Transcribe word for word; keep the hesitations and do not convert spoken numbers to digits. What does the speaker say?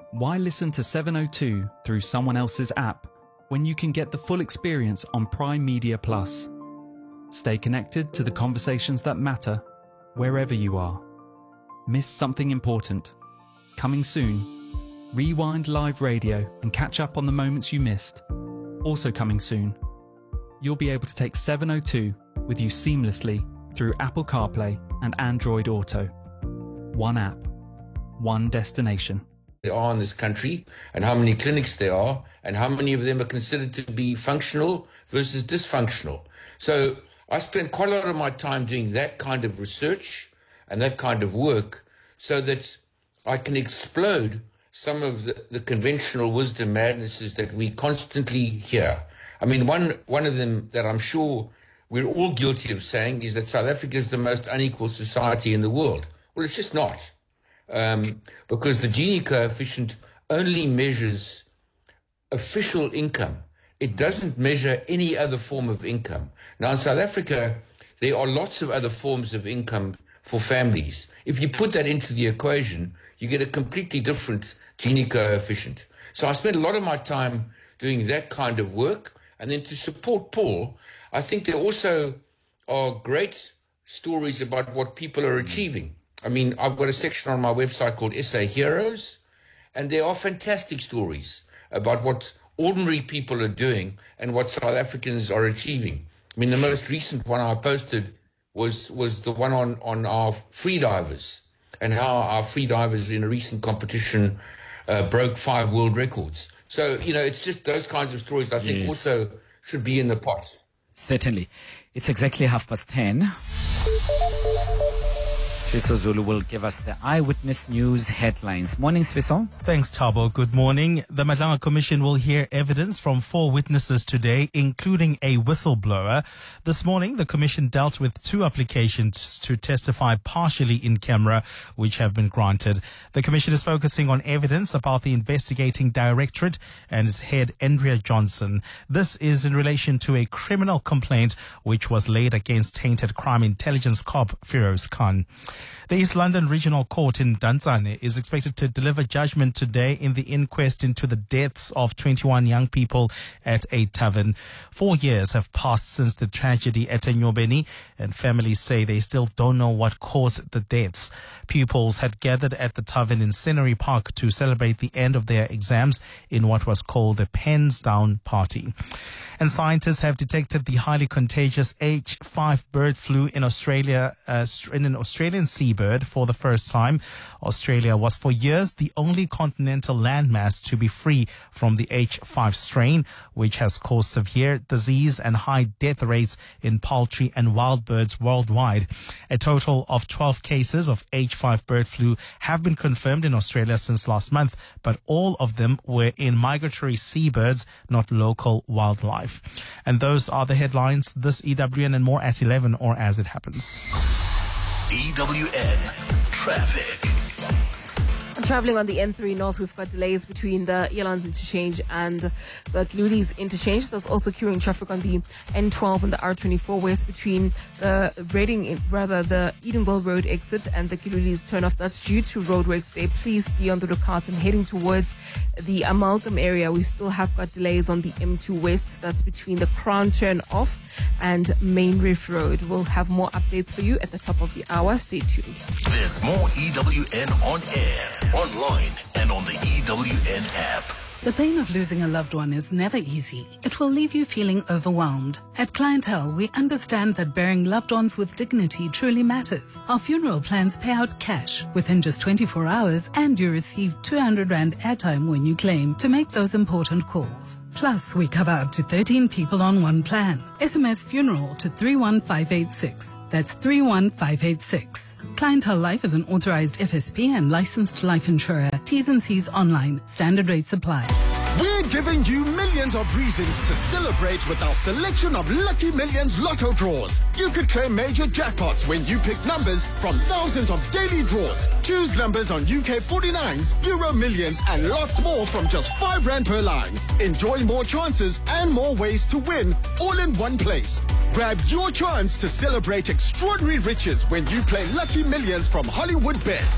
Why listen to seven oh two through someone else's app when you can get the full experience on Prime Media Plus? Stay connected to the conversations that matter wherever you are. Missed something important? Coming soon. Rewind live radio and catch up on the moments you missed. Also coming soon. You'll be able to take seven oh two with you seamlessly through Apple CarPlay and Android Auto. One app, one destination. There are in this country, and how many clinics there are, and how many of them are considered to be functional versus dysfunctional. So I spend quite a lot of my time doing that kind of research and that kind of work so that I can explode some of the, the conventional wisdom madnesses that we constantly hear. I mean, one, one of them that I'm sure we're all guilty of saying is that South Africa is the most unequal society in the world. Well, it's just not. Um, because the Gini coefficient only measures official income. It doesn't measure any other form of income. Now, in South Africa, there are lots of other forms of income for families. If you put that into the equation, you get a completely different Gini coefficient. So I spend a lot of my time doing that kind of work. And then to support Paul, I think there also are great stories about what people are achieving. I mean, I've got a section on my website called S A Heroes, and there are fantastic stories about what ordinary people are doing and what South Africans are achieving. I mean, the most recent one I posted was was the one on, on our freedivers and how our freedivers in a recent competition uh, broke five world records. So, you know, it's just those kinds of stories I think yes. also should be in the pot. Certainly. It's exactly half past ten. Sfiso Zulu will give us the Eyewitness News headlines. Morning, Sfiso. Thanks, Thabo. Good morning. The Madlanga Commission will hear evidence from four witnesses today, including a whistleblower. This morning, the Commission dealt with two applications to testify partially in camera, which have been granted. The Commission is focusing on evidence about the investigating directorate and its head, Andrea Johnson. This is in relation to a criminal complaint which was laid against tainted crime intelligence cop Feroz Khan. The East London Regional Court in Dantsane is expected to deliver judgment today in the inquest into the deaths of twenty-one young people at a tavern. Four years have passed since the tragedy at Enyobeni, and families say they still don't know what caused the deaths. Pupils had gathered at the tavern in Scenery Park to celebrate the end of their exams in what was called the Pens Down Party. And scientists have detected the highly contagious H five bird flu in Australia, uh, in an Australian seabird for the first time. Australia was for years the only continental landmass to be free from the H five strain, which has caused severe disease and high death rates in poultry and wild birds worldwide. A total of twelve cases of H five bird flu have been confirmed in Australia since last month, but all of them were in migratory seabirds, not local wildlife. And those are the headlines. This E W N and more at eleven or as it happens. E W N Traffic. Travelling on the N three North, we've got delays between the Elands interchange and the Gludies interchange. That's also queuing traffic on the N twelve and the R twenty-four West between the Reading, rather the Edenville Road exit and the Gludies turnoff. That's due to roadworks there. Please be on the lookout. And heading towards the Amalgam area, we still have got delays on the M two West. That's between the Crown turn off and Main Reef Road. We'll have more updates for you at the top of the hour. Stay tuned. There's more E W N on air, online, and on the E W N app. The pain of losing a loved one is never easy. It will leave you feeling overwhelmed. At Clientele, we understand that burying loved ones with dignity truly matters. Our funeral plans pay out cash within just twenty-four hours, and you receive two hundred rand airtime when you claim to make those important calls. Plus, we cover up to thirteen people on one plan. S M S funeral to three one five eight six. That's three one five eight six. Clientele Life is an authorized F S P and licensed life insurer. T's and C's online. Standard rates apply. We're giving you millions of reasons to celebrate with our selection of Lucky Millions Lotto draws. You could claim major jackpots when you pick numbers from thousands of daily draws. Choose numbers on U K forty-nines, Euro Millions, and lots more from just five rand per line. Enjoy more chances and more ways to win, all in one place. Grab your chance to celebrate extraordinary riches when you play Lucky Millions from Hollywood Bets.